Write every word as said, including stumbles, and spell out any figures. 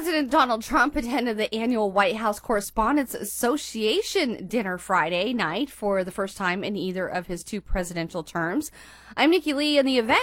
President Donald Trump attended the annual White House Correspondents Association dinner Friday night for the first time in either of his two presidential terms. I'm Nikki Lee, and the event